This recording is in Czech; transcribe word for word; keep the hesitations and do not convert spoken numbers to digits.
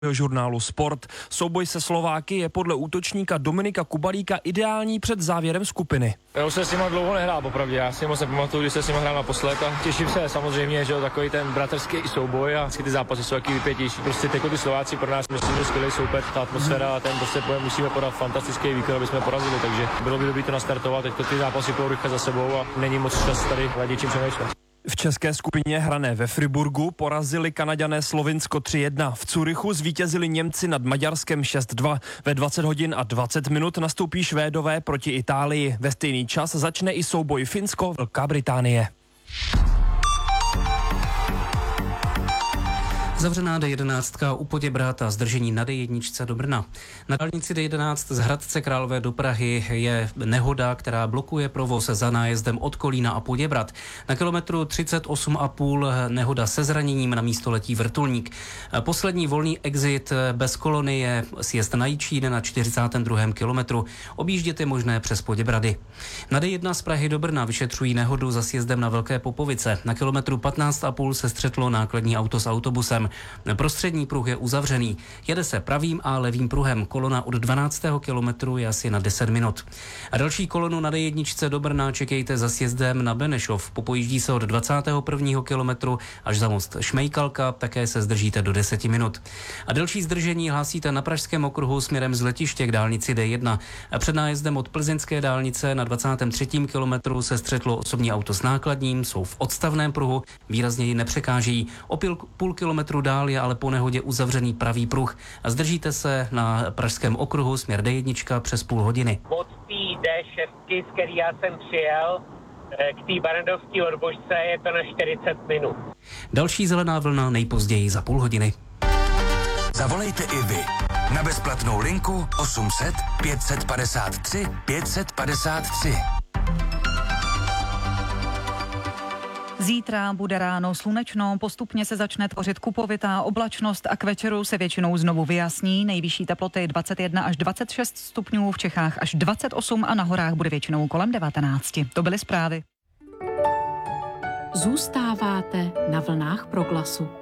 žurnálu Sport. Souboj se Slováky je podle útočníka Dominika Kubalíka ideální před závěrem skupiny. Já už se s nima dlouho nehrál, popravdě. Já si moc nepamatuju, když se s nima hrál naposled a těším se samozřejmě, že takový ten bratrský souboj a vždycky ty zápasy jsou taky vypětější. Prostě teď ty Slováci pro nás myslím, že skvělý soupeř, ta atmosféra a ten prostě pojem musíme podat fantastický výkon, aby jsme porazili, takže bylo by dobré to nastartovat. Teď ty zápasy půjdou rychle za sebou a není moc čas tady hledět čím přemýšlet. V české skupině hrané ve Friburgu porazili Kanaďané Slovinsko tři jedna. V Curychu zvítězili Němci nad Maďarskem šest dva. Ve dvacet hodin a dvacet minut nastoupí Švédové proti Itálii. Ve stejný čas začne i souboj Finsko - Velká Británie. Zavřená D jedenáct u Poděbrad, zdržení na D jedna do Brna. Na dálnici D jedenáct z Hradce Králové do Prahy je nehoda, která blokuje provoz za nájezdem od Kolína a Poděbrad. Na kilometru třicet osm a půl nehoda se zraněním, na místo letí vrtulník. Poslední volný exit bez kolony je sjezd na Jičín na čtyřicátém druhém kilometru. Objíždět je možné přes Poděbrady. Na D jedna z Prahy do Brna vyšetřují nehodu za sjezdem na Velké Popovice. Na kilometru patnáct a půl se střetlo nákladní auto s autobusem. Prostřední pruh je uzavřený. Jede se pravým a levým pruhem. Kolona od dvanáctého kilometru je asi na deset minut. A další kolonu na D jedna do Brna čekejte za sjezdem na Benešov. Popojíždí se od dvacátého prvního kilometru až za most Šmejkalka, také se zdržíte do deseti minut. A další zdržení hlásíte na Pražském okruhu směrem z letiště k dálnici D jedna. A před nájezdem od plzeňské dálnice na dvacátém třetím kilometru se střetlo osobní auto s nákladním, jsou v odstavném pruhu, výrazně ji nepřekáží. O půl, půl kilometru dál je ale po nehodě uzavřený pravý pruh a zdržíte se na Pražském okruhu směr D jedna přes půl hodiny. Od té D šest, z který já jsem přijel, k té barandovské odbočce je to na čtyřicet minut. Další zelená vlna nejpozději za půl hodiny. Zavolejte i vy na bezplatnou linku osm set pět padesát tři pět padesát tři. Zítra bude ráno slunečno, postupně se začne tvořit kupovitá oblačnost a k večeru se většinou znovu vyjasní. Nejvyšší teploty dvacet jedna až dvacet šest stupňů, v Čechách až dvacet osm a na horách bude většinou kolem devatenáct. To byly zprávy. Zůstáváte na vlnách Proglasu.